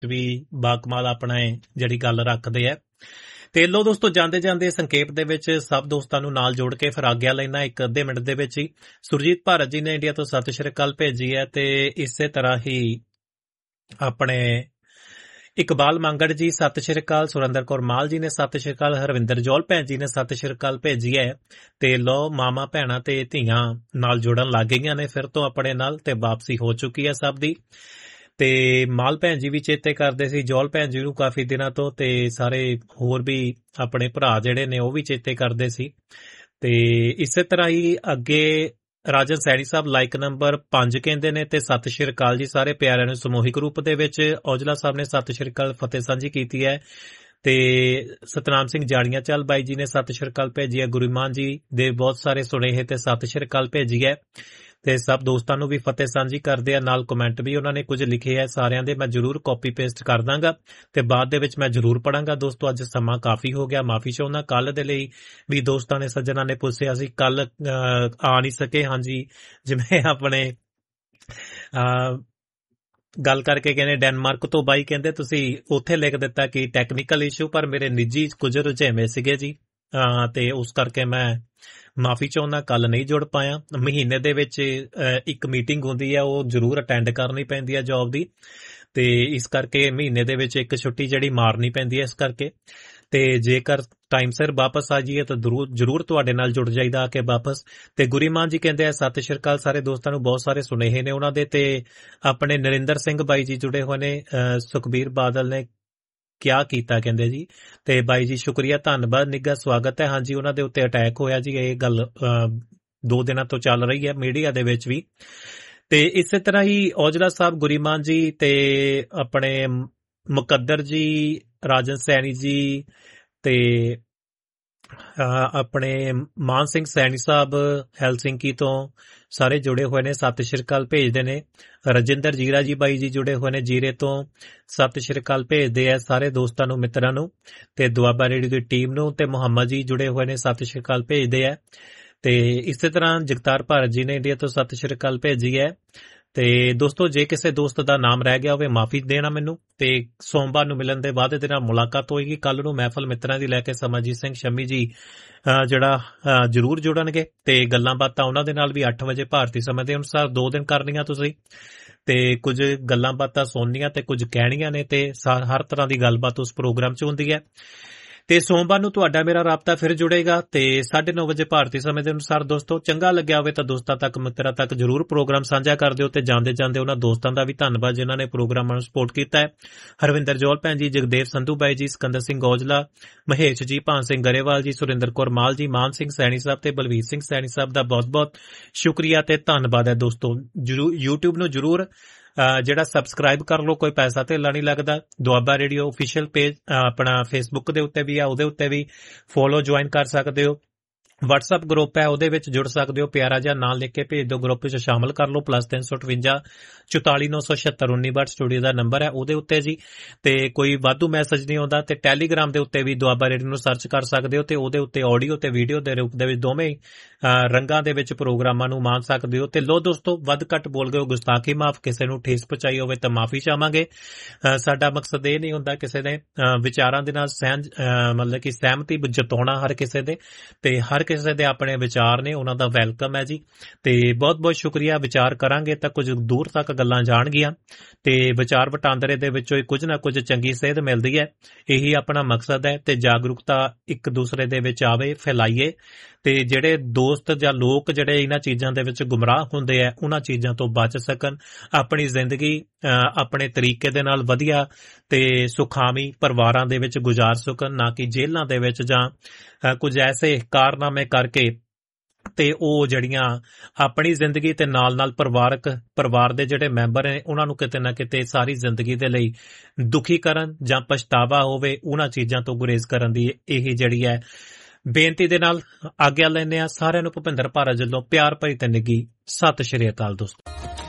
ਵੀ ਬਾਕਮਾਲ ਆਪਣਾ ਜਿਹੜੀ ਗੱਲ ਰੱਖਦੇ ਆ। ਤੇ ਲੋ ਦੋਸਤੋ, ਜਾਂਦੇ ਜਾਂਦੇ ਸੰਖੇਪ ਦੇ ਵਿੱਚ ਸਭ ਦੋਸਤਾਂ ਨੂੰ ਨਾਲ ਜੋੜ ਕੇ ਫਿਰ ਆਗਿਆ ਲੈਣਾ ਇੱਕ ਅੱਧੇ ਮਿੰਟ ਦੇ ਵਿੱਚ ਹੀ। ਸੁਰਜੀਤ ਭਾਰਤ ਜੀ ਨੇ ਇੰਡੀਆ ਤੋਂ ਸਤਿ ਸ਼੍ਰੀ ਅਕਾਲ ਭੇਜੀ ਹੈ, ਤੇ ਇਸੇ ਤਰ੍ਹਾਂ ਹੀ ਆਪਣੇ ਇਕਬਾਲ ਮੰਗੜ ਜੀ ਸਤਿ ਸ਼੍ਰੀ ਅਕਾਲ, ਸੁਰਿੰਦਰ ਕੌਰ ਮਾਲ ਜੀ ਨੇ ਸਤਿ ਸ਼੍ਰੀ ਅਕਾਲ, ਹਰਵਿੰਦਰ ਜੌਲ ਭੈਣ ਜੀ ਨੇ ਸਤਿ ਸ਼੍ਰੀ ਅਕਾਲ ਭੇਜੀ ਹੈ। ਤੇ ਲੋ ਮਾਮਾ ਭੈਣਾਂ ਤੇ ਧੀਆਂ ਨਾਲ ਜੁੜਨ ਲੱਗ ਗਈਆਂ ਨੇ ਫਿਰ ਤੋਂ ਆਪਣੇ ਨਾਲ, ਤੇ ਵਾਪਸੀ ਹੋ ਚੁੱਕੀ ਹੈ ਸਭ ਦੀ। ਤੇ ਮਾਲ ਭੈਣ ਜੀ ਵੀ ਚੇਤੇ ਕਰਦੇ ਸੀ ਜੌਲ ਭੈਣ ਜੀ ਨੂੰ ਕਾਫੀ ਦਿਨਾਂ ਤੋਂ, ਤੇ ਸਾਰੇ ਹੋਰ ਵੀ ਆਪਣੇ ਭਰਾ ਜਿਹੜੇ ਨੇ ਉਹ ਵੀ ਚੇਤੇ ਕਰਦੇ ਸੀ। ਤੇ ਇਸੇ ਤਰ੍ਹਾਂ ਹੀ ਅੱਗੇ ਰਾਜਨ ਸੈਣੀ ਸਾਹਿਬ ਲਾਈਕ ਨੰਬਰ 5 ਕਹਿੰਦੇ ਨੇ, ਤੇ ਸਤਿ ਸ਼੍ਰੀ ਅਕਾਲ ਜੀ ਸਾਰੇ ਪਿਆਰਿਆਂ ਨੂੰ ਸਮੂਹਿਕ ਰੂਪ ਦੇ ਵਿੱਚ। ਔਜਲਾ ਸਾਹਿਬ ਨੇ ਸਤਿ ਸ਼੍ਰੀ ਅਕਾਲ ਫਤਿਹ ਸਾਂਝੀ ਕੀਤੀ ਹੈ। ਤੇ ਸਤਨਾਮ ਸਿੰਘ ਜਾੜੀਆਂ ਚੱਲ ਬਾਈ ਜੀ ਨੇ ਸਤਿ ਸ਼੍ਰੀ ਅਕਾਲ ਭੇਜੀ ਹੈ। ਗੁਰੂਮਾਨ ਜੀ ਦੇ ਬਹੁਤ ਸਾਰੇ ਸੁਨੇਹੇ ਤੇ ਸਤਿ ਸ਼੍ਰੀ ਅਕਾਲ ਭੇਜੀ ਹੈ, ਤੇ ਸਭ ਦੋਸਤਾਂ ਨੂੰ ਵੀ ਫਤਿਹ ਸਾਂਝੀ ਕਰਦੇ ਆ। ਨਾਲ ਕਮੈਂਟ ਵੀ ਉਹਨਾਂ ਨੇ ਕੁਝ ਲਿਖੇ ਆ, ਸਾਰਿਆਂ ਦੇ ਮੈਂ ਜ਼ਰੂਰ ਕਾਪੀ ਪੇਸਟ ਕਰ ਦਾਂਗਾ ਤੇ ਬਾਅਦ ਦੇ ਵਿੱਚ ਮੈਂ ਜ਼ਰੂਰ ਪੜਾਂਗਾ। ਦੋਸਤੋ ਅੱਜ ਸਮਾਂ ਕਾਫੀ ਹੋ ਗਿਆ, ਮਾਫੀ ਚਾਹੁੰਦਾ। ਕੱਲ ਦੇ ਲਈ ਵੀ ਦੋਸਤਾਂ ਨੇ ਸੱਜਣਾ ਨੇ ਪੁੱਛਿਆ ਸੀ, ਕੱਲ ਆ ਨਹੀਂ ਸਕੇ। ਹਾਂਜੀ, ਜਿਵੇਂ ਆਪਣੇ ਗੱਲ ਕਰਕੇ ਕਹਿੰਦੇ ਡੈਨਮਾਰਕ ਤੋਂ ਬਾਈ ਕਹਿੰਦੇ ਤੁਸੀਂ ਉੱਥੇ ਲਿਖ ਦਿੱਤਾ ਕਿ ਟੈਕਨੀਕਲ ਇਸ਼ੂ, ਪਰ ਮੇਰੇ ਨਿੱਜੀ ਕੁਝ ਰੁਝੇਵੇਂ ਸੀਗੇ ਜੀ, ਤੇ ਉਸ ਕਰਕੇ ਮੈਂ ਮਾਫੀ ਚਾਹੁੰਦਾ, ਕੱਲ ਨਹੀਂ ਜੁੜ ਪਾਇਆ। ਮਹੀਨੇ ਦੇ ਵਿੱਚ ਇੱਕ ਮੀਟਿੰਗ ਹੁੰਦੀ ਹੈ, ਉਹ ਜ਼ਰੂਰ ਅਟੈਂਡ ਕਰਨੀ ਪੈਂਦੀ ਹੈ ਜੌਬ ਦੀ, ਤੇ ਇਸ ਕਰਕੇ ਮਹੀਨੇ ਦੇ ਵਿੱਚ ਇੱਕ ਛੁੱਟੀ ਜਿਹੜੀ ਮਾਰਨੀ ਪੈਂਦੀ ਹੈ। ਇਸ ਕਰਕੇ ਤੇ ਜੇਕਰ ਟਾਈਮ ਸਿਰ ਵਾਪਸ ਆ ਜਾਈਏ ਤਾਂ ਜ਼ਰੂਰ ਤੁਹਾਡੇ ਨਾਲ ਜੁੜ ਜਾਈਦਾ ਆ ਕੇ ਵਾਪਸ। ਤੇ ਗੁਰੀਮਾਨ ਜੀ ਕਹਿੰਦੇ ਆ ਸਤਿ ਸ਼੍ਰੀ ਅਕਾਲ ਸਾਰੇ ਦੋਸਤਾਂ ਨੂੰ, ਬਹੁਤ ਸਾਰੇ ਸੁਨੇਹੇ ਨੇ ਉਹਨਾਂ ਦੇ। ਤੇ ਆਪਣੇ ਨਰਿੰਦਰ ਸਿੰਘ ਬਾਈ ਜੀ ਜੁੜੇ ਹੋਏ ਨੇ, ਸੁਖਬੀਰ ਬਾਦਲ ਨੇ ਕਿਆ ਕੀਤਾ ਕਹਿੰਦੇ ਜੀ, ਤੇ ਬਾਈ ਜੀ ਸ਼ੁਕਰੀਆ, ਧੰਨਵਾਦ, ਨਿੱਘਾ ਸਵਾਗਤ ਹੈ। ਹਾਂਜੀ, ਉਹਨਾਂ ਦੇ ਉੱਤੇ ਅਟੈਕ ਹੋਇਆ ਜੀ, ਇਹ ਗੱਲ 2 ਦਿਨਾਂ ਤੋਂ ਚੱਲ ਰਹੀ ਹੈ ਮੀਡੀਆ ਦੇ ਵਿੱਚ ਵੀ। ਤੇ ਇਸੇ ਤਰ੍ਹਾਂ ਹੀ ਔਜਲਾ ਸਾਹਿਬ, ਗੁਰੀਮਾਨ ਜੀ, ਤੇ ਆਪਣੇ ਮੁਕੱਦਰ ਜੀ, ਰਾਜਨ ਸੈਣੀ ਜੀ, ਤੇ ਆਪਣੇ ਮਾਨ ਸਿੰਘ ਸੈਣੀ ਸਾਹਿਬ ਹੈਲਸਿੰਕੀ ਤੋਂ ਸਾਰੇ ਜੁੜੇ ਹੋਏ ਨੇ, ਸਤਿ ਸ਼੍ਰੀ ਅਕਾਲ ਭੇਜਦੇ ਨੇ। ਰਜਿੰਦਰ ਜੀਰਾ ਜੀ ਬਾਈ ਜੀ ਜੁੜੇ ਹੋਏ ਨੇ ਜੀਰੇ ਤੋਂ, ਸਤਿ ਸ਼੍ਰੀ ਅਕਾਲ ਭੇਜਦੇ ਆ ਸਾਰੇ ਦੋਸਤਾਂ ਨੂੰ, ਮਿੱਤਰਾਂ ਨੂੰ, ਤੇ ਦੁਆਬਾ ਰੇਡੀਓ ਦੀ ਟੀਮ ਨੂੰ। ਤੇ ਮੁਹੰਮਦ ਜੀ ਜੁੜੇ ਹੋਏ ਨੇ, ਸਤਿ ਸ਼੍ਰੀ ਅਕਾਲ ਭੇਜਦੇ ਆ। ਤੇ ਇਸੇ ਤਰ੍ਹਾਂ ਜਗਤਾਰ ਭਾਰਤ ਜੀ ਨੇ ਇੰਡੀਆ ਤੋਂ ਸਤਿ ਸ਼੍ਰੀ ਅਕਾਲ ਭੇਜੀ ਹੈ। ਤੇ ਦੋਸਤੋ, ਜੇ ਕਿਸੇ ਦੋਸਤ ਦਾ ਨਾਮ ਰਹਿ ਗਿਆ ਹੋਵੇ ਮਾਫੀ ਦੇਣਾ ਮੈਨੂੰ, ਤੇ ਸੋਮਵਾਰ ਨੂੰ ਮਿਲਣ ਦੇ ਬਾਅਦ ਇਹਦੇ ਨਾਲ ਮੁਲਾਕਾਤ ਹੋਏਗੀ। ਕੱਲ ਨੂੰ ਮਹਿਫਲ ਮਿੱਤਰਾਂ ਦੀ ਲੈ ਕੇ ਸਮਰਜੀਤ ਸਿੰਘ ਸ਼ਮੀ ਜੀ ਜਿਹੜਾ ਜ਼ਰੂਰ ਜੁੜਨਗੇ, ਤੇ ਗੱਲਾਂ ਬਾਤਾਂ ਉਹਨਾਂ ਦੇ ਨਾਲ ਵੀ 8 ਵਜੇ ਭਾਰਤੀ ਸਮੇਂ ਦੇ ਅਨੁਸਾਰ 2 ਦਿਨ ਕਰਨੀਆਂ ਤੁਸੀਂ, ਤੇ ਕੁਝ ਗੱਲਾਂ ਬਾਤਾਂ ਸੁਣਨੀਆਂ ਤੇ ਕੁਝ ਕਹਿਣੀਆਂ ਨੇ, ਤੇ ਹਰ ਤਰ੍ਹਾਂ ਦੀ ਗੱਲਬਾਤ ਉਸ ਪ੍ਰੋਗਰਾਮ 'ਚ ਹੁੰਦੀ ਹੈ। ਤੇ ਸੋਮਵਾਰ ਨੂੰ ਤੁਹਾਡਾ ਮੇਰਾ ਰਾਬਤਾ ਫਿਰ ਜੁੜੇਗਾ, ਤੇ 9:30 ਵਜੇ ਭਾਰਤੀ ਸਮੇਂ ਦੇ ਅਨੁਸਾਰ। ਦੋਸਤੋ, ਚੰਗਾ ਲੱਗਿਆ ਹੋਵੇ ਤਾਂ ਦੋਸਤਾਂ ਤੱਕ, ਮਿੱਤਰਾਂ ਤੱਕ ਜ਼ਰੂਰ ਪ੍ਰੋਗਰਾਮ ਸਾਂਝਾ ਕਰ ਦਿਓ, ਤੇ ਜਾਂਦੇ ਜਾਂਦੇ ਉਹਨਾਂ ਦੋਸਤਾਂ ਦਾ ਵੀ ਧੰਨਵਾਦ ਜਿਨ੍ਹਾਂ ਨੇ ਪ੍ਰੋਗਰਾਮਾਂ ਨੂੰ ਸਪੋਰਟ ਕੀਤਾ ਹੈ। ਹਰਵਿੰਦਰ ਜੌਲ ਭੈਣ ਜੀ, ਜਗਦੇਵ ਸੰਧੂ ਬਾਈ ਜੀ, ਸਿਕੰਦਰ ਸਿੰਘ ਔਜਲਾ, ਮਹੇਸ਼ ਜੀ, ਭਾਨ ਸਿੰਘ ਗਰੇਵਾਲ ਜੀ, ਸੁਰਿੰਦਰ ਕੌਰ ਮਾਲ ਜੀ, ਮਾਨ ਸਿੰਘ ਸੈਣੀ ਸਾਹਿਬ ਤੇ ਬਲਵੀਰ ਸਿੰਘ ਸੈਣੀ ਸਾਹਿਬ ਦਾ ਬਹੁਤ ਬਹੁਤ ਸ਼ੁਕਰੀਆ ਤੇ ਧੰਨਵਾਦ ਹੈ। ਦੋਸਤੋ, YouTube ਨੂੰ ਜ਼ਰੂਰ ਜਿਹੜਾ ਸਬਸਕ੍ਰਾਈਬ ਕਰ ਲਓ, ਕੋਈ ਪੈਸਾ ਧੇਲਾ ਨਹੀਂ ਲੱਗਦਾ। ਦੁਆਬਾ ਰੇਡੀਓ ਆਫੀਸ਼ੀਅਲ ਪੇਜ ਆਪਣਾ ਫੇਸਬੁੱਕ ਦੇ ਉੱਤੇ ਵੀ ਆ, ਉਹਦੇ ਉੱਤੇ ਵੀ ਫੋਲੋ ਜੁਆਇਨ ਕਰ ਸਕਦੇ ਹੋ। WhatsApp ਗਰੁੱਪ ਹੈ, ਉਹਦੇ ਵਿੱਚ ਜੁੜ ਸਕਦੇ ਹੋ, ਪਿਆਰਾ ਜਿਹਾ ਨਾਂ ਲਿਖ ਕੇ ਭੇਜ ਦਿਓ, ਗਰੁੱਪ ਵਿੱਚ ਸ਼ਾਮਲ ਕਰ ਲਓ। +358 44 976 19 ਸਟੂਡੀਓ ਦਾ ਨੰਬਰ ਹੈ, ਉਹਦੇ ਉੱਤੇ ਜੀ। ਤੇ ਕੋਈ ਵਾਧੂ ਮੈਸੇਜ ਨਹੀਂ ਆਉਂਦਾ, ਤੇ ਟੈਲੀਗ੍ਰਾਮ ਦੇ ਉੱਤੇ ਵੀ ਦੁਆਬਾ ਰੇਡੀਓ ਨੂੰ ਸਰਚ ਕਰ ਸਕਦੇ ਹੋ, ਤੇ ਉਹਦੇ ਉੱਤੇ ਆਡੀਓ ਤੇ ਵੀਡੀਓ ਦੇ ਰੂਪ ਦੇ ਵਿੱਚ ਦੋਵੇਂ ਰੰਗਾਂ ਦੇ ਵਿੱਚ ਪ੍ਰੋਗਰਾਮਾਂ ਨੂੰ ਮਾਣ ਸਕਦੇ ਹੋ। ਤੇ ਲੋ ਦੋਸਤੋ, ਵੱਧ ਘੱਟ ਬੋਲ ਗਏ ਹੋ, ਗੁਸਤਾਖੀ ਮਾਫ, ਕਿਸੇ ਨੂੰ ਠੇਸ ਪਹੁੰਚਾਈ ਹੋਵੇ ਤਾਂ ਮਾਫੀ ਚਾਹਾਂਗੇ। ਸਾਡਾ ਮਕਸਦ ਇਹ ਨਹੀਂ ਹੁੰਦਾ ਕਿਸੇ ਦੇ ਵਿਚਾਰਾਂ ਦੇ ਨਾਲ ਮਤਲਬ ਕਿ ਸਹਿਮਤੀ ਜਤਾਉਣਾ ਹਰ ਕਿਸੇ ਦੇ, ਤੇ ਹਰ ਕਿਸੇ ਦੇ ਆਪਣੇ ਵਿਚਾਰ ਨੇ, ਉਹਨਾਂ ਦਾ ਵੈਲਕਮ ਹੈ ਜੀ। ਤੇ ਬਹੁਤ ਬਹੁਤ ਸ਼ੁਕਰੀਆ। ਵਿਚਾਰ ਕਰਾਂਗੇ ਤਾਂ ਕੁਝ ਦੂਰ ਤੱਕ ਗੱਲਾਂ ਜਾਣਗੀਆਂ, ਤੇ ਵਿਚਾਰ ਵਟਾਂਦਰੇ ਦੇ ਵਿੱਚੋਂ ਕੁਝ ਨਾ ਕੁਝ ਚੰਗੀ ਸੇਧ ਮਿਲਦੀ ਹੈ, ਇਹੀ ਆਪਣਾ ਮਕਸਦ ਹੈ। ਤੇ ਜਾਗਰੂਕਤਾ ਇੱਕ ਦੂਸਰੇ ਦੇ ਵਿੱਚ ਆਵੇ, ਫੈਲਾਈਏ, ਤੇ ਜਿਹੜੇ ਦੋਸਤ ਜਾਂ ਲੋਕ ਜਿਹੜੇ ਇਹਨਾਂ ਚੀਜ਼ਾਂ ਦੇ ਵਿੱਚ ਗੁੰਮਰਾਹ ਹੁੰਦੇ ਆ, ਉਹਨਾਂ ਚੀਜ਼ਾਂ ਤੋਂ ਬਚ ਸਕਣ, ਆਪਣੀ ਜ਼ਿੰਦਗੀ ਆਪਣੇ ਤਰੀਕੇ ਦੇ ਨਾਲ ਵਧੀਆ ਤੇ ਸੁਖਾਵੀਂ ਪਰਿਵਾਰਾਂ ਦੇ ਵਿੱਚ ਗੁਜ਼ਾਰ ਸਕਣ, ਨਾ ਕਿ ਜੇਲ੍ਹਾਂ ਦੇ ਵਿੱਚ ਜਾਂ ਕੁਝ ਐਸੇ ਕਾਰਨਾਮੇ ਕਰਕੇ, ਤੇ ਉਹ ਜਿਹੜੀਆਂ ਆਪਣੀ ਜ਼ਿੰਦਗੀ ਤੇ ਨਾਲ ਨਾਲ ਪਰਿਵਾਰ ਦੇ ਜਿਹੜੇ ਮੈਂਬਰ ਨੇ ਉਹਨਾਂ ਨੂੰ ਕਿਤੇ ਨਾ ਕਿਤੇ ਸਾਰੀ ਜ਼ਿੰਦਗੀ ਦੇ ਲਈ ਦੁਖੀ ਕਰਨ ਜਾਂ ਪਛਤਾਵਾ ਹੋਵੇ, ਉਹਨਾਂ ਚੀਜ਼ਾਂ ਤੋਂ ਗੁਰੇਜ਼ ਕਰਨ ਦੀ ਇਹ ਜਿਹੜੀ ਹੈ ਬੇਨਤੀ ਦੇ ਨਾਲ ਆਗਿਆ ਲੈਂਦੇ ਹਾਂ। ਸਾਰਿਆਂ ਨੂੰ ਭੁਪਿੰਦਰ ਭਾਰਤ ਵੱਲੋਂ ਪਿਆਰ ਭਰੀ ਤੇ ਨਿੱਘੀ ਸਤਿ ਸ਼੍ਰੀ ਅਕਾਲ ਦੋਸਤੋ।